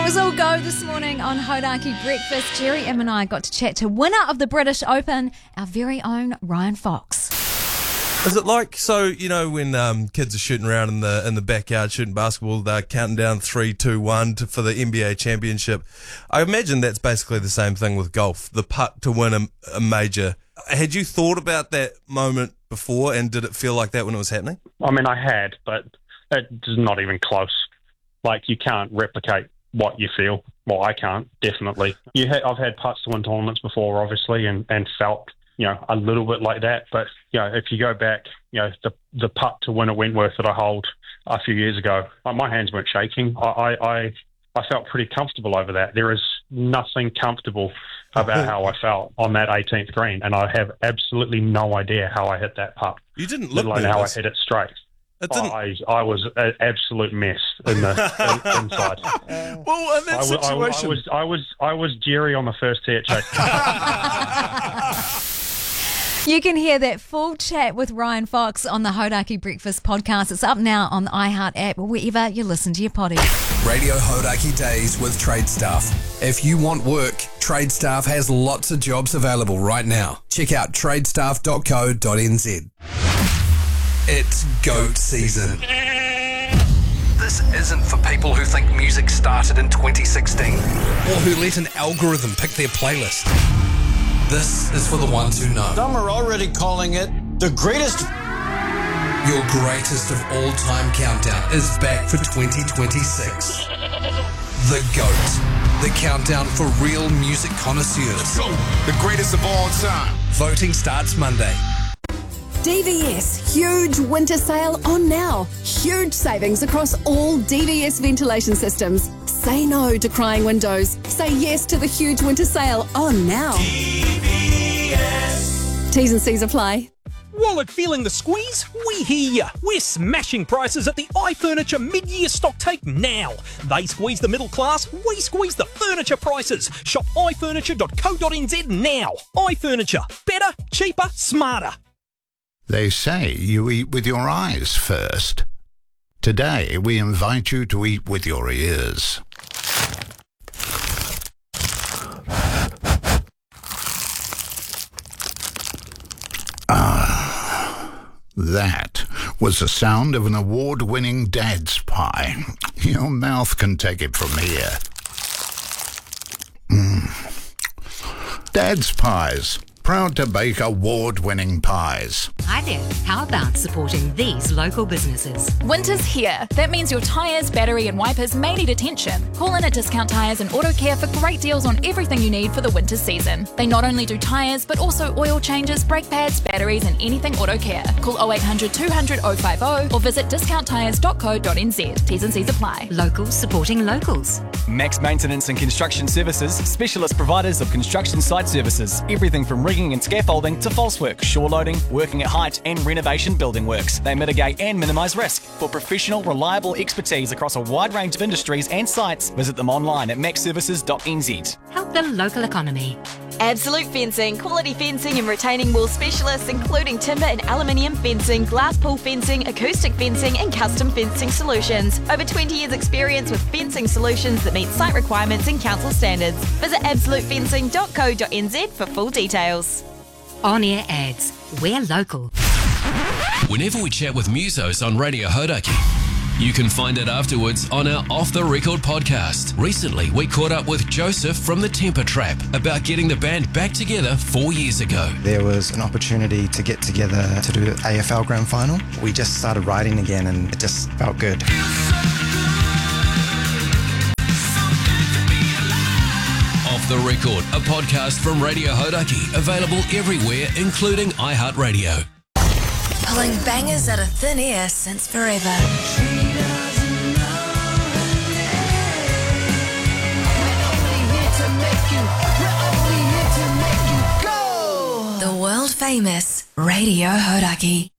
It was all go this morning on Hodaki Breakfast. Jerry M and I got to chat to winner of the British Open, our very own Ryan Fox. Is it like, so, you know, when kids are shooting around in the backyard shooting basketball, they're counting down 3, 2, 1 for the NBA championship? I imagine that's basically the same thing with golf, the putt to win a major. Had you thought about that moment before, and did it feel like that when it was happening? I mean, I had, but it's not even close. Like, you can't replicate what you feel. Well, I can't, definitely. I've had putts to win tournaments before, obviously, and felt, you know, a little bit like that. But, you know, if you go back, you know, the putt to win at Wentworth that I hold a few years ago, my hands weren't shaking. I felt pretty comfortable over that. There is nothing comfortable about how I felt on that 18th green, and I have absolutely no idea how I hit that putt. You didn't look like how I hit it straight. I was an absolute mess inside. Well, in that situation, I was Jerry on the first tee at Chase. You can hear that full chat with Ryan Fox on the Hodaki Breakfast podcast. It's up now on the iHeart app or wherever you listen to your potties. Radio Hodaki Days with Trade Staff. If you want work, Trade Staff has lots of jobs available right now. Check out tradestaff.co.nz. It's GOAT season. This isn't for people who think music started in 2016 or who let an algorithm pick their playlist. This is for the ones who know. Some are already calling it the greatest. Your greatest of all-time countdown is back for 2026. The GOAT. The countdown for real music connoisseurs. The greatest of all time. Voting starts Monday. DVS huge winter sale on now. Huge savings across all DVS ventilation systems. Say no to crying windows. Say yes to the huge winter sale on now. DVS. T's and C's apply. Wallet feeling the squeeze? We hear ya. We're smashing prices at the iFurniture mid-year stock take now. They squeeze the middle class, we squeeze the furniture prices. Shop ifurniture.co.nz now. iFurniture. Better, cheaper, smarter. They say you eat with your eyes first. Today, we invite you to eat with your ears. That was the sound of an award-winning Dad's pie. Your mouth can take it from here. Dad's Pies. Proud to bake award-winning pies. Hi there. How about supporting these local businesses? Winter's here. That means your tyres, battery and wipers may need attention. Call in at Discount Tyres and Auto Care for great deals on everything you need for the winter season. They not only do tyres, but also oil changes, brake pads, batteries and anything auto care. Call 0800 200 050 or visit discounttyres.co.nz. T's and C's apply. Locals supporting locals. Max Maintenance and Construction Services, specialist providers of construction site services. Everything from rigging and scaffolding to false work, shore loading, working at height and renovation building works. They mitigate and minimise risk. For professional, reliable expertise across a wide range of industries and sites, visit them online at maxservices.nz. Help the local economy. Absolute Fencing, quality fencing and retaining wall specialists including timber and aluminium fencing, glass pool fencing, acoustic fencing and custom fencing solutions. Over 20 years experience with fencing solutions that meet site requirements and council standards. Visit absolutefencing.co.nz for full details. On-air ads. We're local. Whenever we chat with musos on Radio Hodaki, you can find it afterwards on our Off The Record podcast. Recently, we caught up with Joseph from the Temper Trap about getting the band back together 4 years ago. There was an opportunity to get together to do an AFL Grand Final. We just started writing again and it just felt good. Off The Record, a podcast from Radio Hodaki, available everywhere, including iHeartRadio. Pulling bangers out of thin air since forever. The world famous Radio Hodaki.